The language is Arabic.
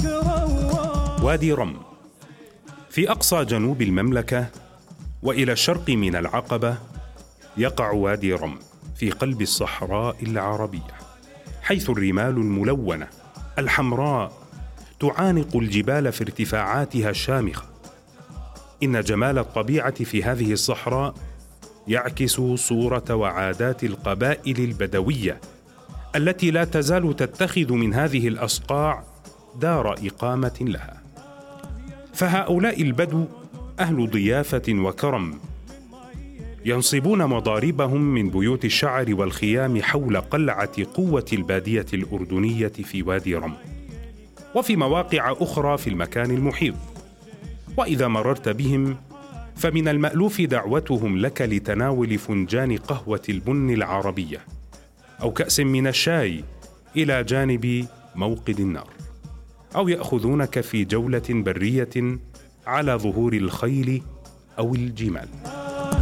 وادي رم في أقصى جنوب المملكة، وإلى الشرق من العقبة يقع وادي رم في قلب الصحراء العربية، حيث الرمال الملونة الحمراء تعانق الجبال في ارتفاعاتها الشامخة. إن جمال الطبيعة في هذه الصحراء يعكس صورة وعادات القبائل البدوية التي لا تزال تتخذ من هذه الأصقاع دار إقامة لها. فهؤلاء البدو أهل ضيافة وكرم، ينصبون مضاربهم من بيوت الشعر والخيام حول قلعة قوة البادية الأردنية في وادي رم، وفي مواقع أخرى في المكان المحيط. وإذا مررت بهم فمن المألوف دعوتهم لك لتناول فنجان قهوة البن العربية أو كأس من الشاي إلى جانب موقد النار، أو يأخذونك في جولة برية على ظهور الخيل أو الجمال.